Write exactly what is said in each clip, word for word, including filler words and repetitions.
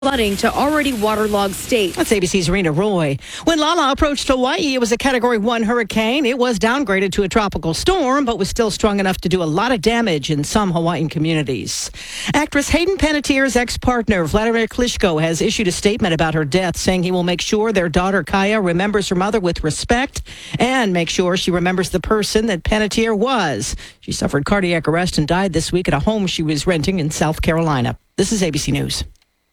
flooding to already waterlogged states. That's A B C's Rena Roy. When Lala approached Hawaii, it was a Category one hurricane. It was downgraded to a tropical storm, but was still strong enough to do a lot of damage in some Hawaiian communities. Actress Hayden Panettiere's ex-partner, Vladimir Klitschko, has issued a statement about her death, saying he will make sure their daughter Kaya remembers her mother with respect and make sure she remembers the person that Panettiere was. She suffered cardiac arrest and died this week at a home she was renting in South Carolina. This is A B C News.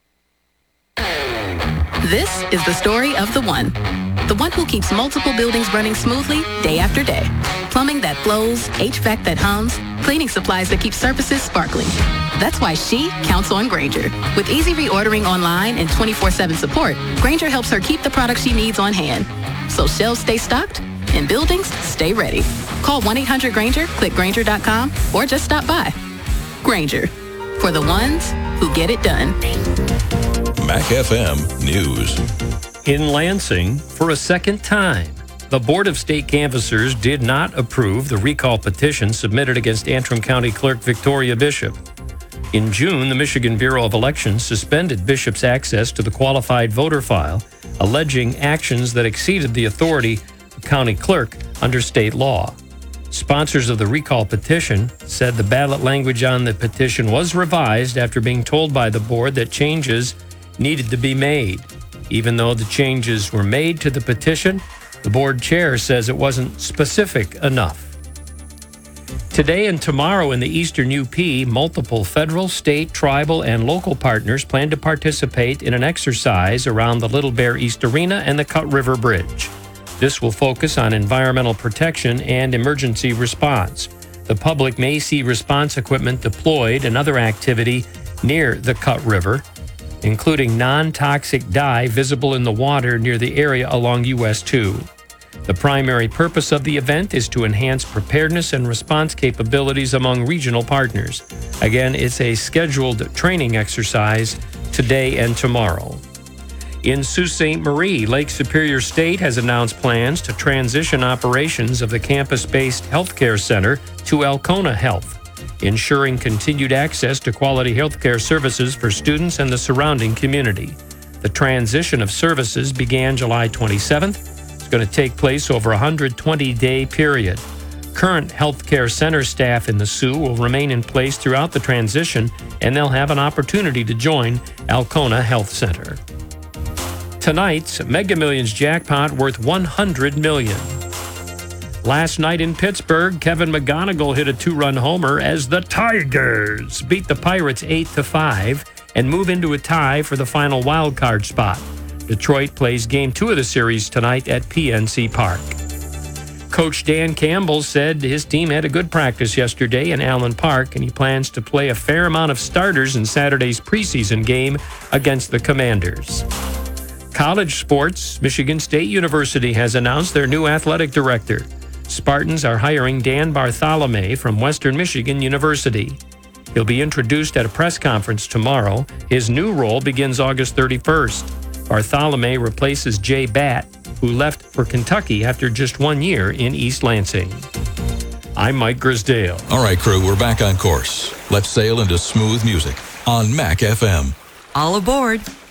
This is the story of the one. The one who keeps multiple buildings running smoothly day after day. Plumbing that flows, H V A C that hums, cleaning supplies that keep surfaces sparkling. That's why she counts on Grainger. With easy reordering online and twenty-four seven support, Grainger helps her keep the products she needs on hand. So shelves stay stocked and buildings stay ready. Call one eight hundred Grainger, click Grainger dot com, or just stop by. Grainger, for the ones who get it done. Mac F M News. In Lansing, for a second time, the Board of State Canvassers did not approve the recall petition submitted against Antrim County Clerk Victoria Bishop. In June, the Michigan Bureau of Elections suspended Bishop's access to the qualified voter file, alleging actions that exceeded the authority of county clerk under state law. Sponsors of the recall petition said the ballot language on the petition was revised after being told by the board that changes needed to be made. Even though the changes were made to the petition, the board chair says it wasn't specific enough. Today and tomorrow in the Eastern U P, multiple federal, state, tribal, and local partners plan to participate in an exercise around the Little Bear East Arena and the Cut River Bridge. This will focus on environmental protection and emergency response. The public may see response equipment deployed and other activity near the Cut River, including non-toxic dye visible in the water near the area along U S two. The primary purpose of the event is to enhance preparedness and response capabilities among regional partners. Again, it's a scheduled training exercise today and tomorrow. In Sault Ste. Marie, Lake Superior State has announced plans to transition operations of the campus-based healthcare center to Alcona Health, ensuring continued access to quality healthcare services for students and the surrounding community. The transition of services began July twenty-seventh. It's going to take place over a one hundred twenty day period. Current healthcare center staff in the Sioux will remain in place throughout the transition, and they'll have an opportunity to join Alcona Health Center. Tonight's Mega Millions jackpot worth one hundred million dollars. Last night in Pittsburgh, Kevin McGonigal hit a two-run homer as the Tigers beat the Pirates eight to five and move into a tie for the final wild card spot. Detroit plays game two of the series tonight at P N C Park. Coach Dan Campbell said his team had a good practice yesterday in Allen Park, and he plans to play a fair amount of starters in Saturday's preseason game against the Commanders. College sports, Michigan State University has announced their new athletic director. Spartans are hiring Dan Bartholomew from Western Michigan University. He'll be introduced at a press conference tomorrow. His new role begins August thirty-first. Bartholomew replaces Jay Batt, who left for Kentucky after just one year in East Lansing. I'm Mike Grisdale. All right, crew, we're back on course. Let's sail into smooth music on Mac F M. All aboard.